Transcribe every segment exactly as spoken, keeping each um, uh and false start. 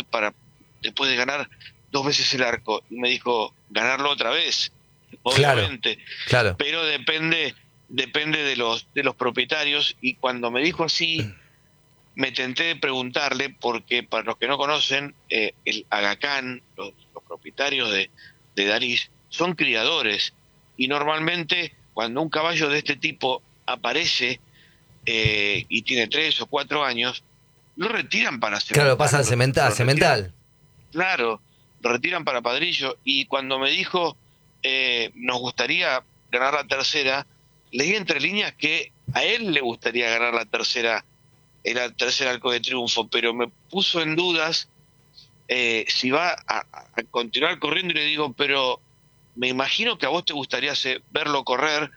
para después de ganar dos veces el arco? Y me dijo, ganarlo otra vez, obviamente. Claro, claro. Pero depende, depende de los, de los propietarios, y cuando me dijo así, me tenté de preguntarle, porque para los que no conocen, eh, el Aga Khan, los, los propietarios de, de Daris, son criadores, y normalmente cuando un caballo de este tipo aparece eh, y tiene tres o cuatro años, lo retiran para cemental. Claro, pasa al cemental, cemental. Claro, lo retiran para padrillo, y cuando me dijo eh, nos gustaría ganar la tercera, leí entre líneas que a él le gustaría ganar la tercera, el tercer Arco de Triunfo, pero me puso en dudas eh, si va a, a continuar corriendo, y le digo, pero me imagino que a vos te gustaría hacer, verlo correr,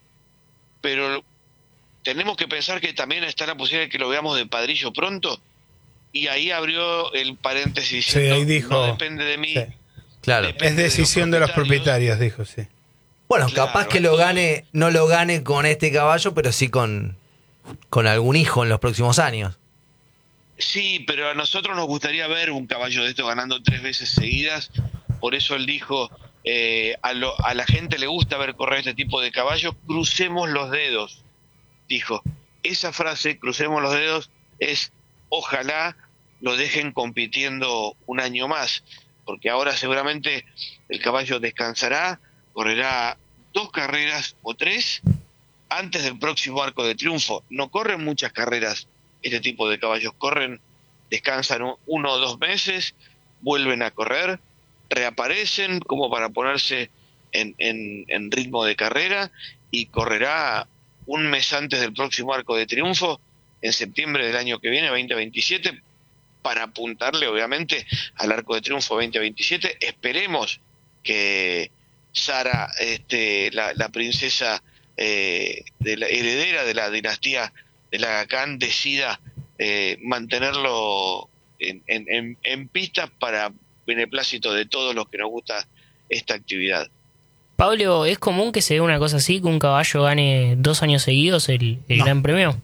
pero tenemos que pensar que también está la posibilidad de que lo veamos de padrillo pronto. Y ahí abrió el paréntesis diciendo, sí, ahí dijo, no depende de mí. Sí. Claro. Es decisión de los propietarios, de los propietarios dijo, sí. Bueno, Claro, capaz que lo gane, no lo gane con este caballo, pero sí con, con algún hijo en los próximos años. Sí, pero a nosotros nos gustaría ver un caballo de esto ganando tres veces seguidas. Por eso él dijo, eh, a, lo, a la gente le gusta ver correr este tipo de caballos, crucemos los dedos, dijo. Esa frase, crucemos los dedos, es ojalá lo dejen compitiendo un año más, porque ahora seguramente el caballo descansará, correrá dos carreras o tres antes del próximo Arco de Triunfo. No corren muchas carreras este tipo de caballos, corren, descansan un, uno o dos meses, vuelven a correr, reaparecen como para ponerse en, en, en ritmo de carrera, y correrá un mes antes del próximo Arco de Triunfo, en septiembre del año que viene, veinte veintisiete, para apuntarle obviamente al Arco de Triunfo veinte veintisiete. Esperemos que Sara, este, la, la princesa eh, de la heredera de la dinastía de la Aga Khan, decida eh, mantenerlo en, en, en, en pistas para beneplácito de todos los que nos gusta esta actividad. Pablo, ¿es común que se dé una cosa así, que un caballo gane dos años seguidos el, el No. Gran Premio?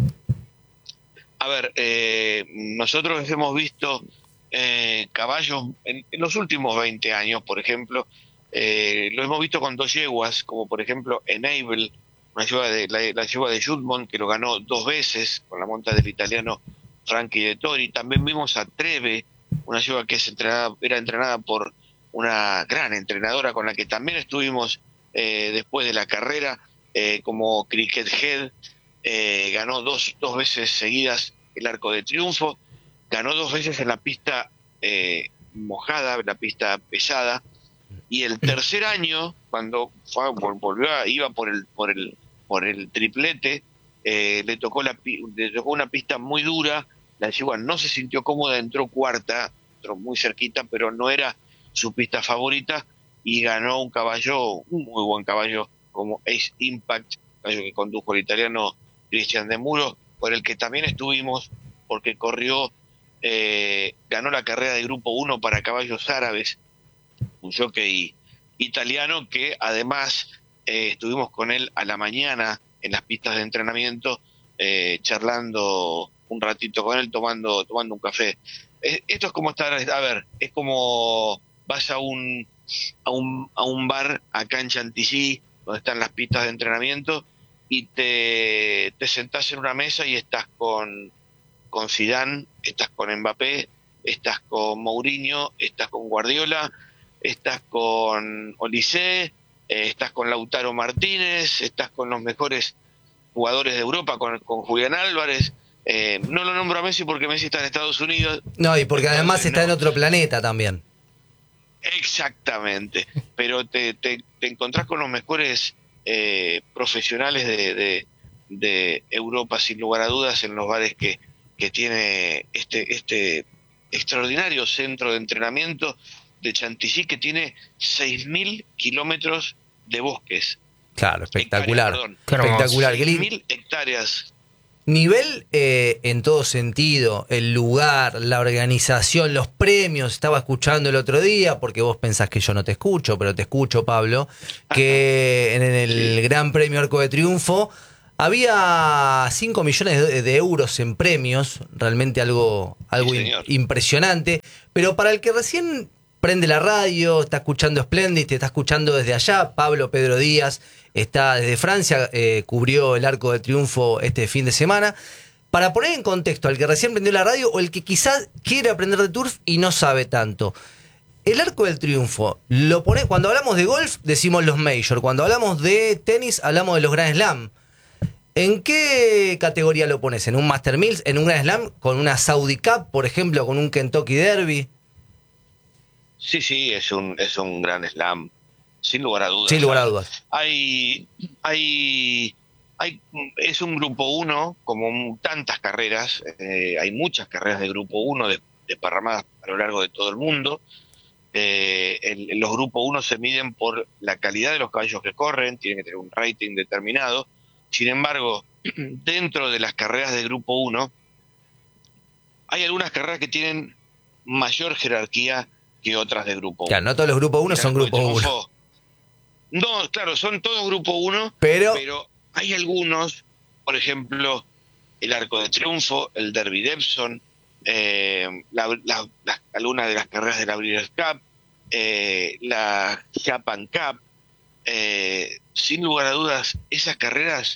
A ver, eh, nosotros hemos visto eh, caballos en, en los últimos veinte años, por ejemplo, eh, lo hemos visto con dos yeguas, como por ejemplo Enable, una yegua de, la, la yegua de Judmont, que lo ganó dos veces con la monta del italiano Franchi Dettori. También vimos a Treve, una yegua que es entrenada, era entrenada por una gran entrenadora con la que también estuvimos eh, después de la carrera, eh, como Cricket Head. Eh, ganó dos, dos veces seguidas el Arco de Triunfo, ganó dos veces en la pista eh, mojada, la pista pesada, y el tercer año, cuando fue, volvió a, iba por el por el por el triplete, eh, le tocó la le tocó una pista muy dura, la yegua no se sintió cómoda, entró cuarta, entró muy cerquita, pero no era su pista favorita, y ganó un caballo, un muy buen caballo como Ace Impact, caballo que condujo el italiano Cristian de Muro, por el que también estuvimos, porque corrió, eh, ganó la carrera de Grupo uno para caballos árabes, un jockey italiano que además eh, estuvimos con él a la mañana en las pistas de entrenamiento, eh, charlando un ratito con él, tomando tomando un café. Eh, esto es como estar, a ver, es como vas a un a un, a un bar acá en Chantilly, donde están las pistas de entrenamiento, y te, te sentás en una mesa y estás con, con Zidane, estás con Mbappé, estás con Mourinho, estás con Guardiola, estás con Olise, eh, estás con Lautaro Martínez, estás con los mejores jugadores de Europa, con, con Julián Álvarez. Eh, no lo nombro a Messi porque Messi está en Estados Unidos. No, y porque entonces, además está no. en otro planeta también. Exactamente, pero te, te, te encontrás con los mejores eh, profesionales de, de, de Europa, sin lugar a dudas, en los bares que, que tiene este, este extraordinario centro de entrenamiento de Chantilly, que tiene seis mil kilómetros de bosques. Claro, espectacular. Hectáreas, Qué espectacular. Qué seis lindo. mil hectáreas. Nivel eh, en todo sentido, el lugar, la organización, los premios. Estaba escuchando el otro día, porque vos pensás que yo no te escucho, pero te escucho, Pablo, que en el Sí. Gran Premio Arco de Triunfo Había cinco millones de, de euros en premios, realmente algo, algo Sí, im- señor. impresionante. Pero para el que recién prende la radio, está escuchando Splendid, te está escuchando desde allá, Pablo Pedro Díaz está desde Francia, eh, cubrió el Arco del Triunfo este fin de semana. Para poner en contexto al que recién prendió la radio o el que quizás quiere aprender de turf y no sabe tanto. El Arco del Triunfo, lo pone, cuando hablamos de golf decimos los Major, cuando hablamos de tenis hablamos de los Grand Slam. ¿En qué categoría lo pones? ¿En un Master Mills? ¿En un Grand Slam? ¿Con una Saudi Cup, por ejemplo? ¿Con un Kentucky Derby? Sí, sí, es un, es un gran slam, sin lugar a dudas. Sin lugar a dudas. Hay, hay, hay, es un grupo uno, como tantas carreras, eh, hay muchas carreras de grupo uno de- desparramadas a lo largo de todo el mundo. Eh, el- los grupos uno se miden por la calidad de los caballos que corren, tienen que tener un rating determinado. Sin embargo, dentro de las carreras de grupo uno, hay algunas carreras que tienen mayor jerarquía que otras de grupo uno. Claro, no todos los grupos uno El son Arco de grupo uno. Triunfo- No, claro, son todos grupo uno, Pero, pero hay algunos, por ejemplo, el Arco de Triunfo, el Derby de Epsom, eh, la, la- las- algunas de las carreras de la Breeders' Cup, eh, la Japan Cup, eh, sin lugar a dudas, esas carreras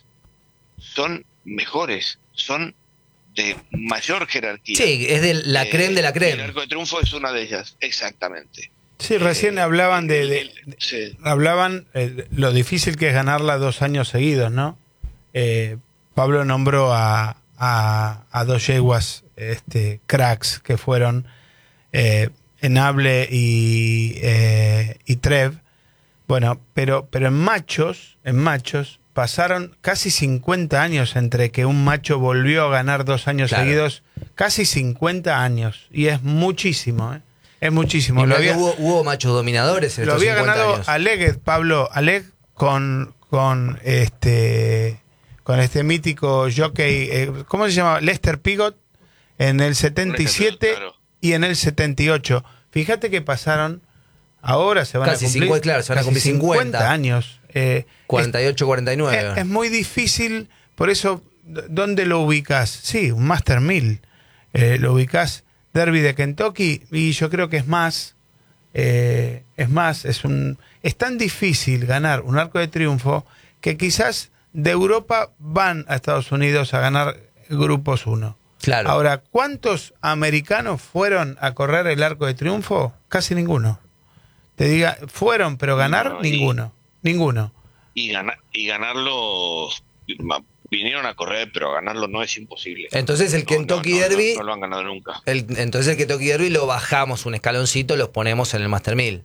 son mejores, son de mayor jerarquía. sí, es de la Eh, creme de la El creme. Arco de Triunfo es una de ellas, exactamente. Sí, recién Eh, hablaban de, el- de- el- sí. hablaban eh, lo difícil que es ganarla dos años seguidos, ¿no? Eh, Pablo nombró a, a, a dos yeguas este, cracks que fueron eh, Enable y, eh, y Trev. Bueno, pero, pero en machos, en machos, pasaron casi cincuenta años entre que un macho volvió a ganar dos años Claro. seguidos, casi cincuenta años, y es muchísimo, ¿eh? Es muchísimo. Y Lo mirá que había, hubo, hubo machos dominadores en lo estos había cincuenta ganado años. Aleg, Pablo Aleg, con, con este con este mítico jockey, eh, ¿cómo se llama? Lester Piggott, en el setenta y siete Claro. y en el setenta y ocho. Fíjate que pasaron, ahora se van Casi a cumplir, cincuenta, claro, se van a casi cumplir cincuenta años. Eh, cuarenta y ocho, cuarenta y nueve. es, es muy difícil, por eso, d- ¿dónde lo ubicas? Sí, un Master Mill. Eh, lo ubicas Derby de Kentucky y yo creo que es más, eh, es más, es un es tan difícil ganar un Arco de Triunfo que quizás de Europa van a Estados Unidos a ganar grupos uno. Claro. Ahora, ¿cuántos americanos fueron a correr el Arco de Triunfo? Casi ninguno. Te diga, fueron, pero ganar, No, y- ninguno. Ninguno. Y, gana- y ganarlo, ma- vinieron a correr, pero ganarlo no es imposible. Entonces el No, Kentucky no, no, Derby, no, no lo han ganado nunca. el- entonces el Kentucky Derby lo bajamos un escaloncito, los ponemos en el Master Mill.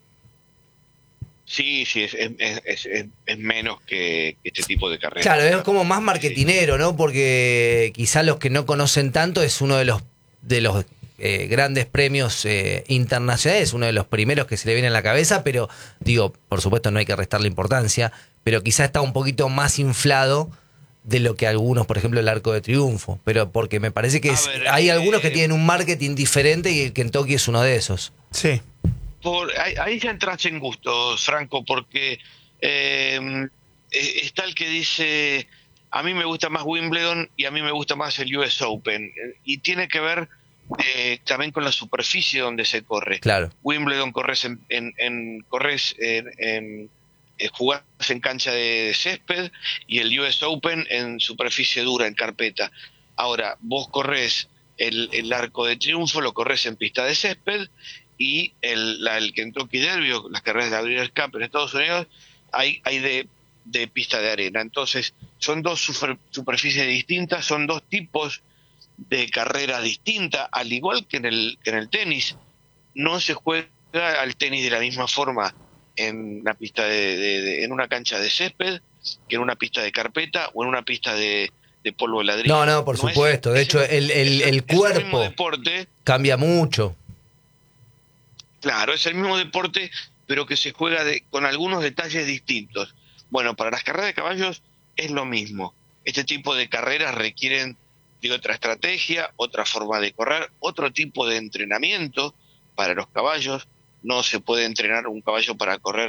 Sí, sí, es, es, es- es- es menos que este tipo de carreras. Claro, es como más marketinero, ¿no? Porque quizá los que no conocen tanto es uno de los de los eh, grandes premios eh, internacionales, uno de los primeros que se le viene a la cabeza, pero digo, por supuesto no hay que restarle importancia, pero quizá está un poquito más inflado de lo que algunos, por ejemplo, el Arco de Triunfo, pero porque me parece que A es- ver, hay eh, algunos que tienen un marketing diferente y el Kentucky es uno de esos. Sí. Por, ahí, ahí ya entras en gustos, Franco, porque eh, eh, está el que dice, a mí me gusta más Wimbledon y a mí me gusta más el U S Open. Eh, Y tiene que ver eh, también con la superficie donde se corre. Claro. Wimbledon corres en, en, en- corres en, en- eh, jugás en cancha de césped y el U S Open en superficie dura, en carpeta. Ahora, vos corres el, el Arco de Triunfo, lo corres en pista de césped, y el, la, el Kentucky Derby, o las carreras de la Breeders' Cup en Estados Unidos, hay, hay de, de pista de arena. Entonces, son dos super- superficies distintas, son dos tipos de carrera distinta, al igual que en el, que en el tenis. No se juega al tenis de la misma forma en una pista de, de- de- en una cancha de césped que en una pista de carpeta o en una pista de, de polvo de ladrillo. No, no, por es- supuesto. De es hecho, el, el- es el es mismo cuerpo deporte, cambia mucho. claro, es el mismo deporte, pero que se juega de, con algunos detalles distintos. Bueno, para las carreras de caballos es lo mismo. Este tipo de carreras requieren de otra estrategia, otra forma de correr, otro tipo de entrenamiento para los caballos. No se puede entrenar un caballo para correr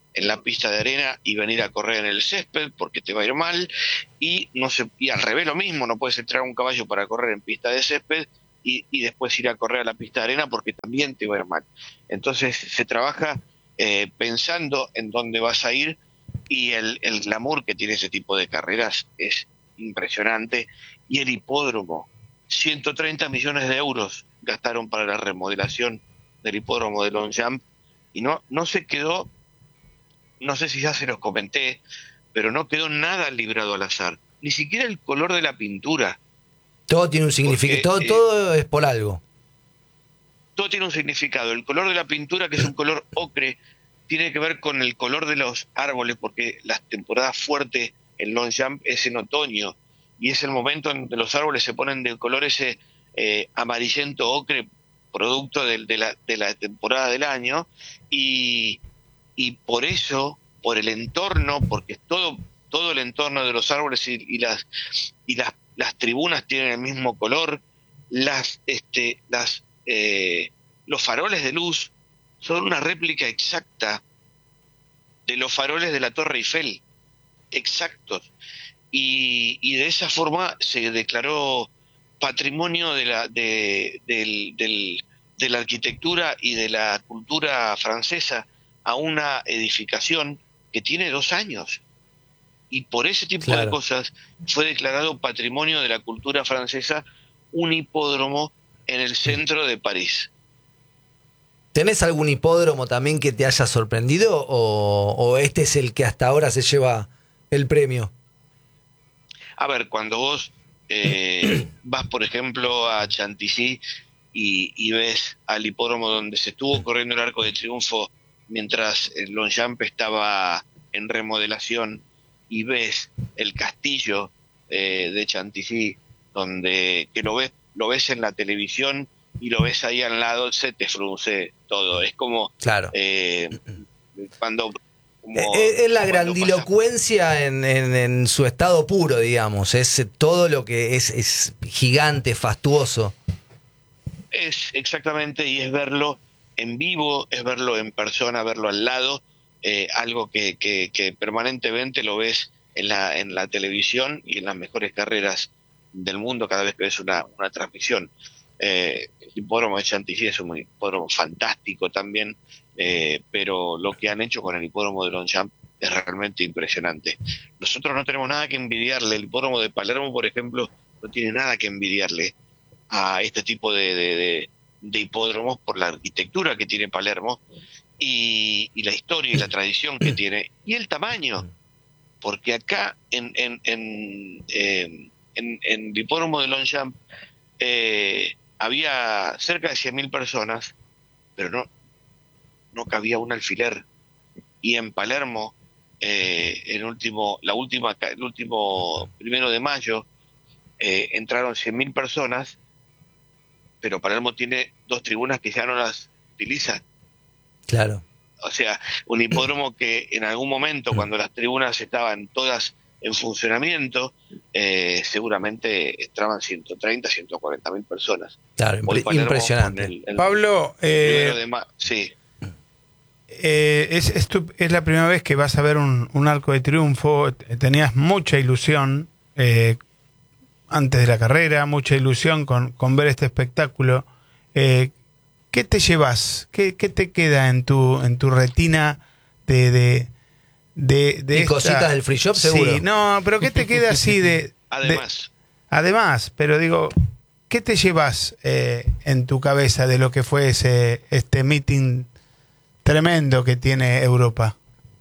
en la pista de arena y venir a correr en el césped porque te va a ir mal, y no se, y al revés lo mismo, no puedes entrar a un caballo para correr en pista de césped y, y después ir a correr a la pista de arena porque también te va a ir mal. Entonces se trabaja eh, pensando en dónde vas a ir, y el, el glamour que tiene ese tipo de carreras es impresionante. Y el hipódromo, ciento treinta millones de euros gastaron para la remodelación del hipódromo de Longchamp, y no, no se quedó, no sé si ya se los comenté, pero no quedó nada librado al azar, ni siquiera el color de la pintura. Todo tiene un significado, todo, eh, todo es por algo. Todo tiene un significado. El color de la pintura, que es un color ocre, tiene que ver con el color de los árboles, porque las temporadas fuertes en Longchamp es en otoño, y es el momento en que los árboles se ponen de color ese eh, amarillento ocre, producto de, de, la, de la temporada del año, y, y por eso, por el entorno, porque todo, todo el entorno de los árboles y, y las y las, las tribunas tienen el mismo color, las este las eh, los faroles de luz son una réplica exacta de los faroles de la Torre Eiffel, exactos, y, y de esa forma se declaró patrimonio de la de, del, del, de la arquitectura y de la cultura francesa a una edificación que tiene dos años, y por ese tipo Claro. de cosas fue declarado patrimonio de la cultura francesa un hipódromo en el centro de París. ¿Tenés algún hipódromo también que te haya sorprendido o, o este es el que hasta ahora se lleva el premio? A ver, cuando vos eh, vas, por ejemplo, a Chantilly y, y ves al hipódromo donde se estuvo corriendo el Arco de Triunfo mientras el Longchamp estaba en remodelación, y ves el castillo eh, de Chantilly, donde que lo ves lo ves en la televisión y lo ves ahí al lado, se te frunce todo. Es como Claro. eh, cuando como Es, es la cuando grandilocuencia en, en, en su estado puro, digamos. Es todo lo que es, es gigante, fastuoso. Es exactamente, y es verlo en vivo, es verlo en persona, verlo al lado, eh, algo que, que, que permanentemente lo ves en la, en la televisión y en las mejores carreras del mundo cada vez que ves una, una transmisión. Eh, el hipódromo de Chantilly es un hipódromo fantástico también, eh, pero lo que han hecho con el hipódromo de Longchamp es realmente impresionante. Nosotros no tenemos nada que envidiarle. El hipódromo de Palermo, por ejemplo, no tiene nada que envidiarle a este tipo de, de, de, de hipódromos por la arquitectura que tiene Palermo y, y la historia y la tradición que tiene y el tamaño, porque acá en en en, eh, en, en el hipódromo de Longchamp eh, había cerca de cien mil personas, pero no no cabía un alfiler, y en Palermo eh, el último la última el último primero de mayo eh, entraron cien mil personas, pero Palermo tiene dos tribunas que ya no las utiliza. Claro. O sea, un hipódromo que en algún momento, cuando las tribunas estaban todas en funcionamiento, eh, seguramente entraban ciento treinta, ciento cuarenta mil personas. Claro, Hoy impre- Palermo, impresionante. con el- el Pablo, primero eh, de ma- sí. eh, es, es, tu- es la primera vez que vas a ver un, un Arco de Triunfo. Tenías mucha ilusión eh, antes de la carrera, mucha ilusión con, con ver este espectáculo. Eh, ¿Qué te llevas? ¿Qué, qué te queda en tu en tu retina de de, de, de Y esta- cositas del free shop, seguro. Sí, no, pero ¿qué te queda así de, de- Además, además, pero digo, ¿qué te llevas eh, en tu cabeza de lo que fue ese este meeting tremendo que tiene Europa?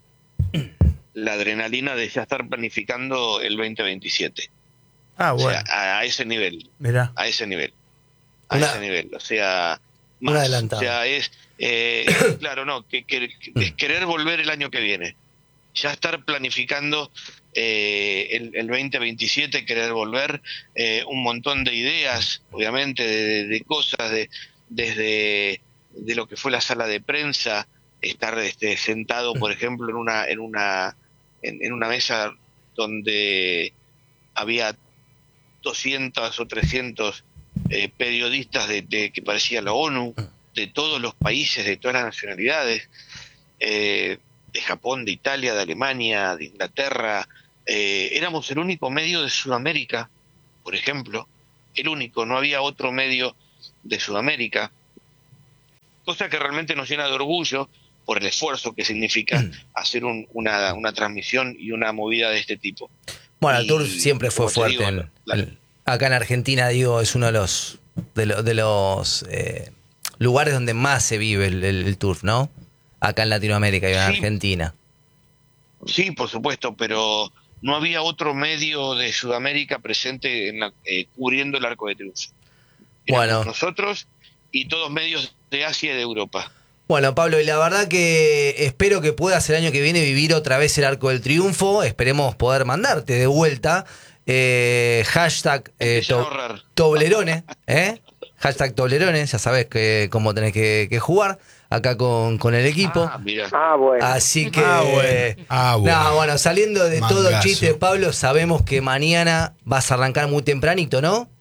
la adrenalina de ya estar planificando el veinte veintisiete. Ah, O bueno, sea, a, a ese nivel, mirá. a ese nivel, a Una- ese nivel. O sea, un más. adelantado. O sea, es, eh, claro, no, que, que- es querer volver el año que viene. Ya estar planificando eh, el, el veinte veintisiete, querer volver, eh, un montón de ideas, obviamente, de, de cosas, de, desde de lo que fue la sala de prensa, estar este, sentado, por ejemplo, en una, en una, en, en una mesa donde había doscientos o trescientos eh, periodistas de, de que parecía la ONU, de todos los países, de todas las nacionalidades. Eh, de Japón, de Italia, de Alemania, de Inglaterra. Eh, éramos el único medio de Sudamérica, por ejemplo, el único, no había otro medio de Sudamérica, cosa que realmente nos llena de orgullo por el esfuerzo que significa hacer un, una, una transmisión y una movida de este tipo. Bueno, y, el Tour siempre fue fuerte. Digo, en, la, en, acá en Argentina, digo, es uno de los de, lo, de los eh, lugares donde más se vive el, el, el Tour, ¿no? Acá en Latinoamérica y en sí, Argentina. Sí, por supuesto, pero no había otro medio de Sudamérica presente en la, eh, cubriendo el Arco de Triunfo. Éramos Bueno. nosotros y todos medios de Asia y de Europa. Bueno, Pablo, y la verdad que espero que puedas el año que viene vivir otra vez el Arco del Triunfo. Esperemos poder mandarte de vuelta. Eh, hashtag eh, to, Toblerone, ¿eh? Hashtag Toblerone, ya sabes que cómo tenés que, que jugar acá con, con el equipo. Ah, mira. Ah, bueno. Así que... Ah, bueno. Ah, bueno. No, bueno, saliendo de Mangazo. todo chiste, Pablo, sabemos que mañana vas a arrancar muy tempranito, ¿no?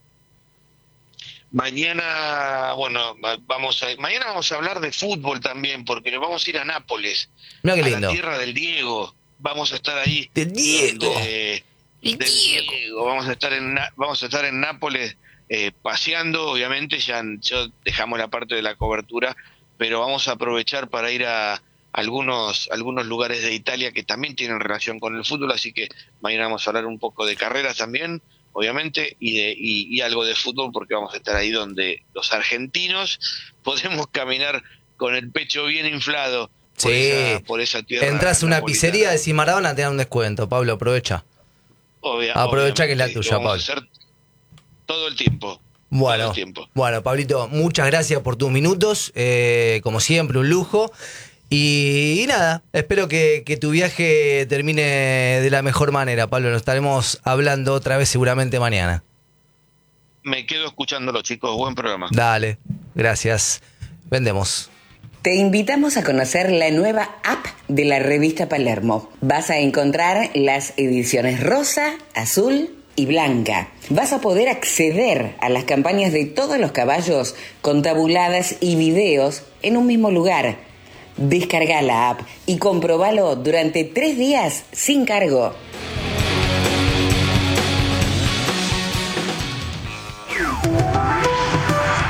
Mañana, bueno, vamos a, mañana vamos a hablar de fútbol también, porque nos vamos a ir a Nápoles, Mira qué a lindo. la tierra del Diego. Vamos a estar ahí. Del Diego. Donde, El del Diego. Diego. Vamos a estar en, vamos a estar en Nápoles eh, paseando, obviamente, ya, ya dejamos la parte de la cobertura, pero vamos a aprovechar para ir a algunos, algunos lugares de Italia que también tienen relación con el fútbol, así que mañana vamos a hablar un poco de carreras también, obviamente, y, de, y, y algo de fútbol, porque vamos a estar ahí donde los argentinos podemos caminar con el pecho bien inflado por, Sí. esa, por esa tierra. Entras a una napolitana. pizzería, decís Maradona, te dan un descuento. Pablo, aprovecha. Obvia- Aprovecha que es la obviamente, tuya, lo vamos a Pablo. hacer todo el tiempo. Bueno, todo el tiempo. bueno, Pablito, muchas gracias por tus minutos. Eh, como siempre, un lujo. Y, y nada, espero que, que tu viaje termine de la mejor manera, Pablo. Nos estaremos hablando otra vez seguramente mañana. Me quedo escuchándolo, chicos. Buen programa. Dale, gracias. Vendemos. Te invitamos a conocer la nueva app de la revista Palermo. Vas a encontrar las ediciones rosa, azul y blanca. Vas a poder acceder a las campañas de todos los caballos con tabuladas y videos en un mismo lugar. Descarga la app y comprobalo durante tres días sin cargo.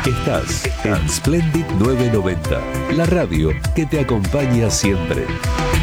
Estás en Splendid novecientos noventa, la radio que te acompaña siempre.